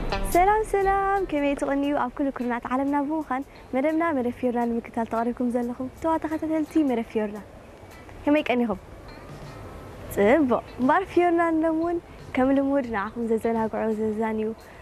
سلام سلام كمية تغنيو أو كل كلمات عالمنا بوخان مدمنا مرفيورنا المكتال تقريكم زلخم توا تختلتي مرفيورنا كمية كأنيهم تبا مرفيورنا نمون كم المود نعهم زلزلها قعو زلزانيو